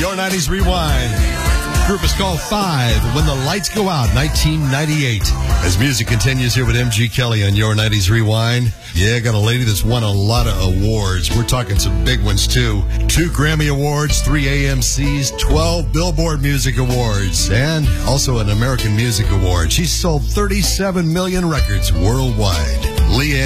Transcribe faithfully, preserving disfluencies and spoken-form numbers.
Your nineties Rewind. Group is called Five, When the Lights Go Out, nineteen ninety-eight. As music continues here with M G Kelly on Your nineties Rewind. Yeah, got a lady that's won a lot of awards. We're talking some big ones, too. Two Grammy Awards, three A M Cs, twelve Billboard Music Awards, and also an American Music Award. She's sold thirty-seven million records worldwide. Leanne